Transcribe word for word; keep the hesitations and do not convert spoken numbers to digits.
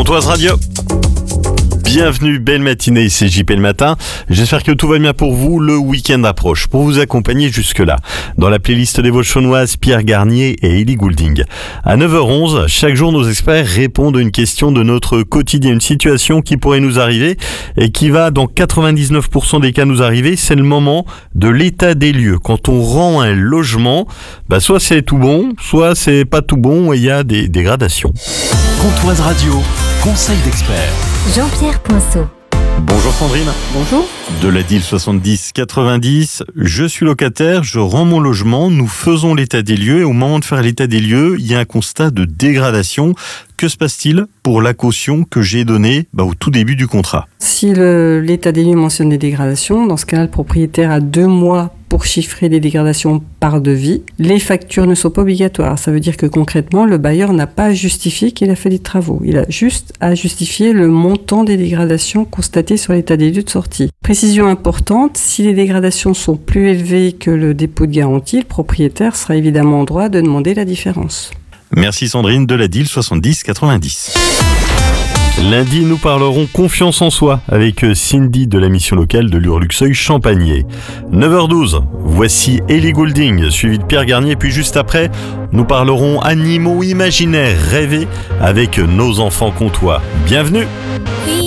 Pontoise Radio. Bienvenue, belle matinée, c'est J P le matin. J'espère que tout va bien pour vous. Le week-end approche pour vous accompagner jusque-là. Dans la playlist des Vauchonoises, Pierre Garnier et Ellie Goulding. À neuf heures onze, chaque jour, nos experts répondent à une question de notre quotidien, une situation qui pourrait nous arriver et qui va, dans quatre-vingt-dix-neuf pour cent des cas, nous arriver. C'est le moment de l'état des lieux. Quand on rend un logement, bah, soit c'est tout bon, soit c'est pas tout bon et il y a des dégradations. Pontoise Radio, conseil d'experts. Jean-Pierre Poinceau. Bonjour Sandrine. Bonjour. De la D I L soixante-dix quatre-vingt-dix, je suis locataire, je rends mon logement, nous faisons l'état des lieux et au moment de faire l'état des lieux, il y a un constat de dégradation. Que se passe-t-il pour la caution que j'ai donnée bah, au tout début du contrat ? Si le, l'état des lieux mentionne des dégradations, dans ce cas-là, le propriétaire a deux mois pour chiffrer les dégradations par devis. Les factures ne sont pas obligatoires. Ça veut dire que concrètement, le bailleur n'a pas à justifier qu'il a fait des travaux. Il a juste à justifier le montant des dégradations constatées sur l'état des lieux de sortie. Précision importante, si les dégradations sont plus élevées que le dépôt de garantie, le propriétaire sera évidemment en droit de demander la différence. Merci Sandrine de la D I L soixante-dix quatre-vingt-dix. Lundi, nous parlerons confiance en soi avec Cindy de la mission locale de l'Urluxeuil Champagné. neuf heures douze, voici Ellie Goulding, suivi de Pierre Garnier. Puis juste après, nous parlerons animaux imaginaires rêvés avec nos enfants comtois. Bienvenue. Oui.